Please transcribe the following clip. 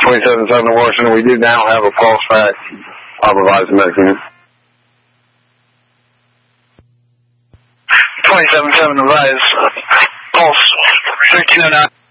27-7 to Washington. We do now have a pulse fax. I'll provide some Mexican. 27-7 to Rise. Pulse 1309.